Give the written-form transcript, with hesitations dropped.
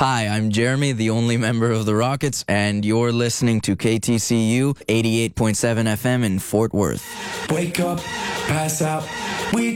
Hi, I'm Jeremy, the only member of the Rockets, and you're listening to KTCU 88.7 FM in Fort Worth. Wake up, pass out. We